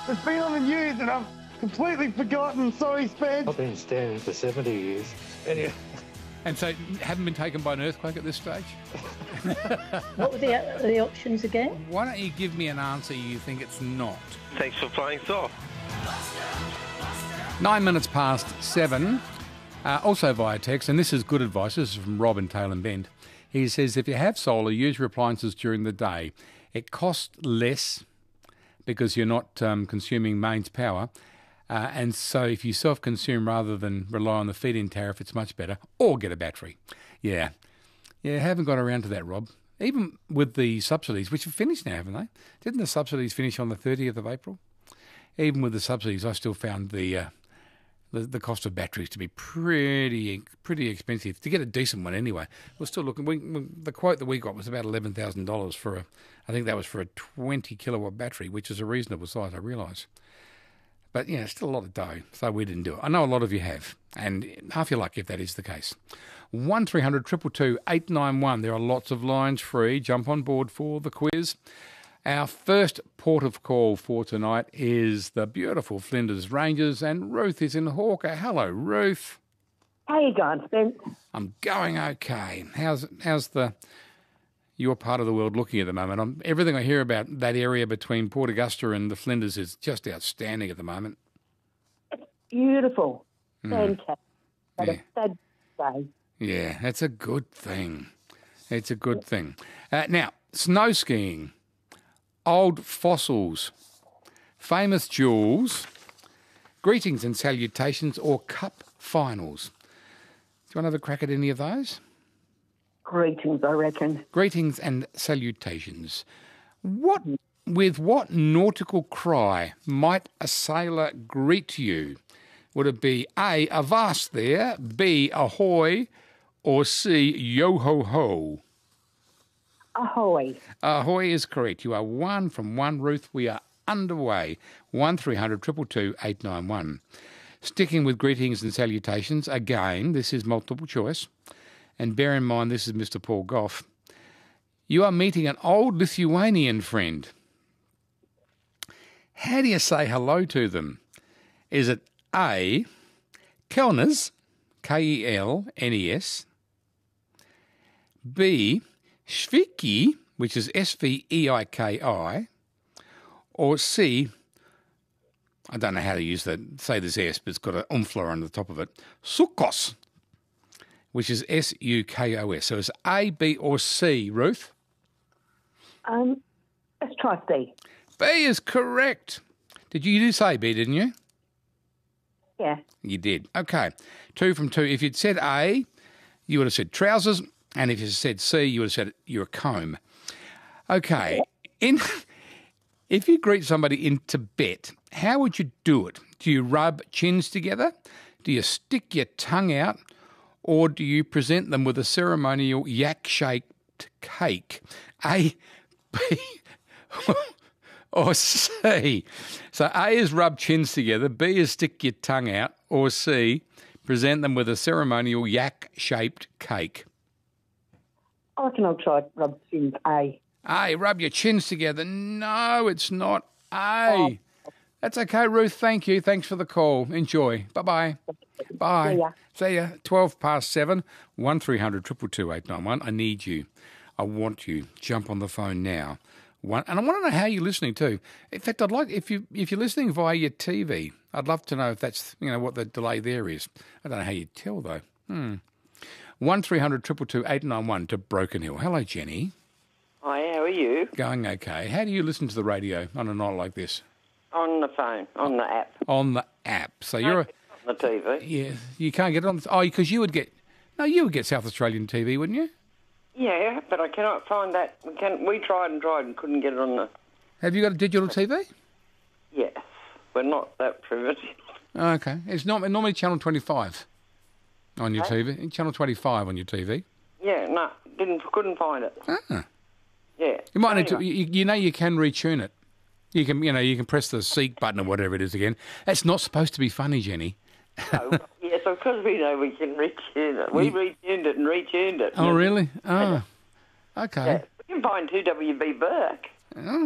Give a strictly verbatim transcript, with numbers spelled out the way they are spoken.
It's been on the news and I've completely forgotten. Sorry, Spence. I've been standing for seventy years. Anyway. And so haven't been taken by an earthquake at this stage? What were the, the options again? Why don't you give me an answer you think it's not? Thanks for playing soft. Nine minutes past seven. Uh, also via text, and this is good advice. This is from Rob in Tail and Bend. He says, if you have solar, use your appliances during the day. It costs less because you're not um, consuming mains power. Uh, and so if you self-consume rather than rely on the feed-in tariff, it's much better. Or get a battery. Yeah. Yeah, haven't got around to that, Rob. Even with the subsidies, which have finished now, haven't they? Didn't the subsidies finish on the thirtieth of April? Even with the subsidies, I still found the... Uh, The, the cost of batteries to be pretty pretty expensive to get a decent one anyway. We're still looking. We, we, the quote that we got was about eleven thousand dollars for a. I think that was for a twenty kilowatt battery, which is a reasonable size. I realise, but yeah, it's still a lot of dough. So we didn't do it. I know a lot of you have, and half your luck if that is the case. One three hundred two two two eight nine one. There are lots of lines free. Jump on board for the quiz. Our first port of call for tonight is the beautiful Flinders Rangers, and Ruth is in Hawker. Hello, Ruth. How you going, Spence? I'm going okay. How's how's the your part of the world looking at the moment? I'm, everything I hear about that area between Port Augusta and the Flinders is just outstanding at the moment. It's beautiful. Mm. Fantastic. Had Yeah. a sad day. Yeah, that's a good thing. It's a good thing. Uh, now, snow skiing. Old fossils, famous jewels, greetings and salutations, or cup finals. Do you want to have a crack at any of those? Greetings, I reckon. Greetings and salutations. What with what nautical cry might a sailor greet you? Would it be A, avast there, B, ahoy, or C, yo ho ho? Ahoy. Ahoy is correct. You are one from one, Ruth. We are underway. One three hundred two two two eight nine one. Sticking with greetings and salutations, again, this is multiple choice. And bear in mind, this is Mister Paul Goff. You are meeting an old Lithuanian friend. How do you say hello to them? Is it A, Kelnes, K E L N E S, B, Sviki, which is S V E I K I, or C, I don't know how to use that, say this S, but it's got an umfla on the top of it, Sukos, which is S U K O S. So it's A, B, or C, Ruth? Um, let's try C. B is correct. Did you, you do say B, didn't you? Yeah. You did. Okay. Two from two. If you'd said A, you would have said trousers. And if you said C, you would have said you're a comb. Okay. In, if you greet somebody in Tibet, how would you do it? Do you rub chins together? Do you stick your tongue out? Or do you present them with a ceremonial yak-shaped cake? A, B, or C? So A is rub chins together, B is stick your tongue out, or C, present them with a ceremonial yak-shaped cake. I reckon I'll try rub chins A. A, rub your chins together. No, it's not A. Oh. That's okay, Ruth. Thank you. Thanks for the call. Enjoy. Bye-bye. Bye. See ya. See ya. twelve past seven, one three hundred two two two eight nine one. I need you. I want you. Jump on the phone now. One, and I want to know how you're listening too. In fact, I'd like, if, you, if you're listening via your T V, I'd love to know if that's, you know, what the delay there is. I don't know how you tell, though. Hmm. one three hundred two two two eight nine one to Broken Hill. Hello, Jenny. Hi, how are you? Going okay. How do you listen to the radio on a night like this? On the phone, on the app. On the app. So you're a, On the T V. yeah. You can't get it on. The, oh, because you would get. No, you would get South Australian T V, wouldn't you? Yeah, but I cannot find that. We, can, we tried and tried and couldn't get it on the... Have you got a digital T V? Yes, we're not that primitive. Oh, okay. It's not normally channel twenty-five on your T V. Channel twenty-five on your T V. Yeah, no, didn't couldn't find it. Ah. Yeah. You might need Anyway. to. You, you know, you can retune it. You can, you know, you can press the seek button or whatever it is again. That's not supposed to be funny, Jenny. Oh, yes, of course we know we can retune it. We You- retuned it and retuned it. Oh, really? Oh, okay. Yeah. We can find two W B Burke. Oh,